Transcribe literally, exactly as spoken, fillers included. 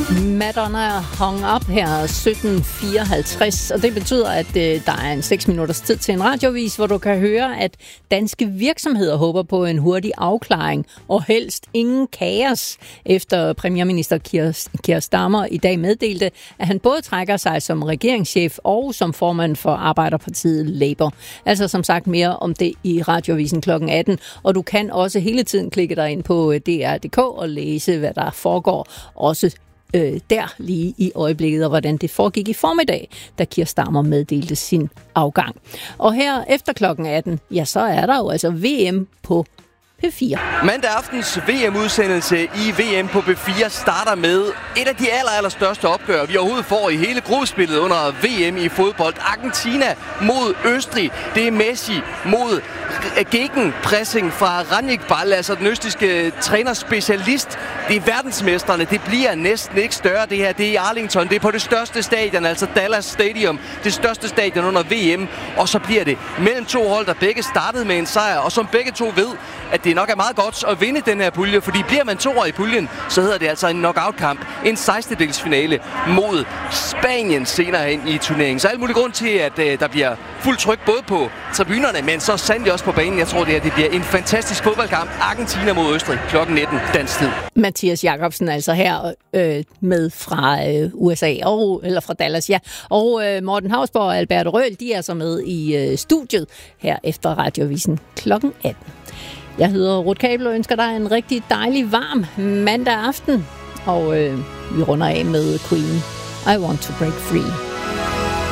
Madonna hung up her sytten fireoghalvtreds, og det betyder, at øh, der er en seks minutters tid til en radiovis, hvor du kan høre, at danske virksomheder håber på en hurtig afklaring og helst ingen kaos, efter premierminister Keir, Keir Starmer i dag meddelte, at han både trækker sig som regeringschef og som formand for Arbejderpartiet Labour. Altså som sagt mere om det i radiovisen klokken atten, og du kan også hele tiden klikke dig ind på D R punktum D K og læse, hvad der foregår, også Øh, der lige i øjeblikket, og hvordan det foregik i formiddag, da Keir Starmer meddelte sin afgang. Og her efter klokken atten, ja, så er der jo altså V M på P fire. Mandag aftens V M-udsendelse i V M på P fire starter med et af de aller, aller største opgør, vi overhovedet får i hele gruppespillet under V M i fodbold. Argentina mod Østrig. Det er Messi mod gegenpressing fra Ranjik Ball, altså den østrigske trænerspecialist. Det er verdensmestrene. Det bliver næsten ikke større, det her. Det er i Arlington. Det er på det største stadion, altså Dallas Stadium. Det største stadion under V M. Og så bliver det mellem to hold, der begge startede med en sejr, og som begge to ved, at det nok er meget godt at vinde den her pulje, fordi bliver man toer i puljen, så hedder det altså en knockout-kamp. En sekstendedelsfinale mod Spanien senere hen i turneringen. Så alt mulig grund til, at øh, der bliver fuldt tryk både på tribunerne, men så sandelig også på banen. Jeg tror, det her det bliver en fantastisk fodboldkamp. Argentina mod Østrig klokken nitten dansk tid. Mathias Jacobsen altså her øh, med fra øh, U S A, og, eller fra Dallas, ja. Og øh, Morten Hausborg og Albert Røhl, de er så med i øh, studiet her efter radiovisen klokken atten. Jeg hedder Ruth Kabel og ønsker dig en rigtig dejlig, varm mandag aften. Og øh, vi runder af med Queen. I Want to Break Free.